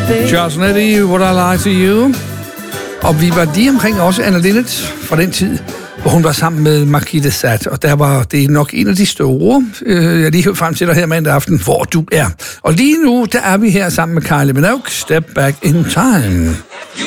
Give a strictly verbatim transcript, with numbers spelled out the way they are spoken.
Charles Nettie, Would I Lie to You? Og vi var lige omkring også Anna Linnet fra den tid, hvor hun var sammen med Marquis de Sade, og der var det nok en af de store, øh, jeg lige hørte frem til dig her mandag aften, hvor du er. Og lige nu, der er vi her sammen med Kylie Minogue, Step Back in Time.